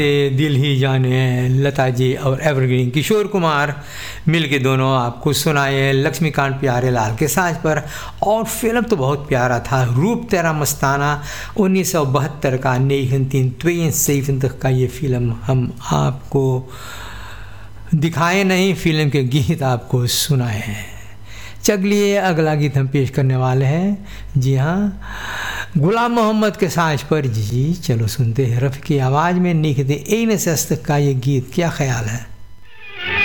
दिल ही जाने लता जी और एवरग्रीन किशोर कुमार मिल के दोनों आपको सुनाए लक्ष्मीकांत प्यारेलाल के साज पर। और फिल्म तो बहुत प्यारा था, रूप तेरा मस्ताना 1972 का 1972 का ये फिल्म हम आपको दिखाए नहीं, फिल्म के गीत आपको सुनाए हैं। चलिए अगला गीत हम पेश करने वाले हैं, जी हाँ, गुलाम मोहम्मद के साज पर। जी चलो सुनते हैं रफ़ी की आवाज़ में निखते इन सस्त का ये गीत, क्या ख्याल है।